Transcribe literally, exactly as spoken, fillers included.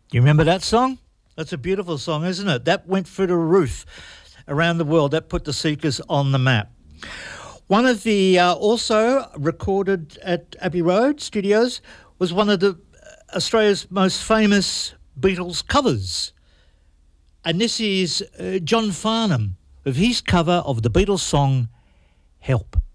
You remember that song? That's a beautiful song, isn't it? That went through the roof around the world. That put the Seekers on the map. One of the, uh, also recorded at Abbey Road Studios, was one of the Australia's most famous Beatles covers. And this is uh, John Farnham with his cover of the Beatles song, Help.